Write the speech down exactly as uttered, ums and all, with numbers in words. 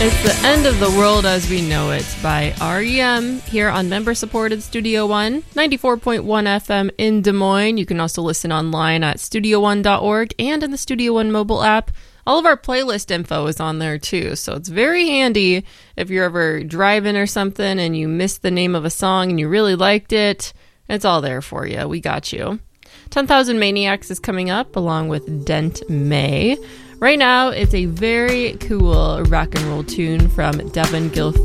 It's the end of the world as we know it by R E M here on member-supported Studio One, ninety-four point one F M in Des Moines. You can also listen online at studio one dot org and in the Studio One mobile app. All of our playlist info is on there too, so it's very handy if you're ever driving or something and you missed the name of a song and you really liked it. It's all there for you. We got you. ten thousand Maniacs is coming up along with Dent May. Right now, it's a very cool rock and roll tune from Devin Gilf